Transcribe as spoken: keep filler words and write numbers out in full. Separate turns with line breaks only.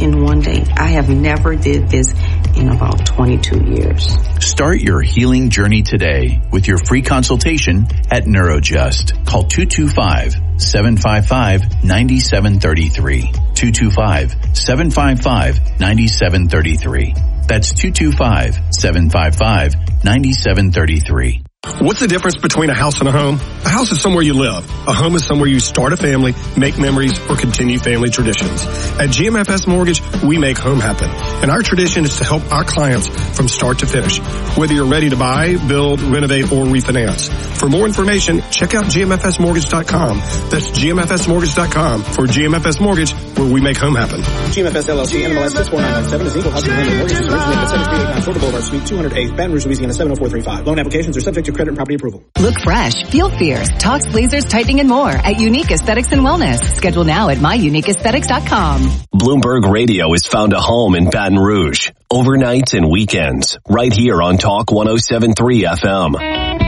in one day. I have never did this in about twenty-two years.
Start your healing journey today with your free consultation at Neurojust. Call two two five, seven five five, nine seven three three. two two five, seven five five, nine seven three three. That's two two five, seven five five, nine seven three three.
What's the difference between a house and a home? A house is somewhere you live. A home is somewhere you start a family, make memories, or continue family traditions. At G M F S Mortgage, we make home happen. And our tradition is to help our clients from start to finish. Whether you're ready to buy, build, renovate, or refinance. For more information, check out G M F S mortgage dot com. That's G M F S mortgage dot com for G M F S Mortgage, where we make home happen.
G M F S L L C, N M L S six four nine nine seven is equal housing lender mortgages originated at seven three eight nine Florida Boulevard, Suite two oh eight, Baton Rouge, Louisiana seven oh four three five. Loan applications are subject to credit and property approval.
Look fresh, feel fierce, talks lasers, tightening, and more at Unique Aesthetics and Wellness. Schedule now at my unique aesthetics dot com.
Bloomberg Radio has found a home in Baton Rouge. Overnights and weekends. Right here on Talk one oh seven point three F M.